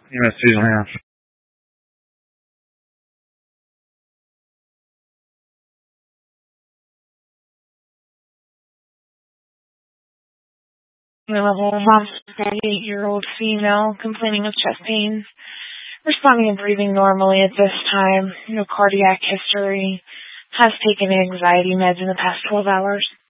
Yes, Susan House. Mom, 38-year-old female complaining of chest pains, responding and breathing normally at this time. No cardiac history. Has taken anxiety meds in the past 12 hours.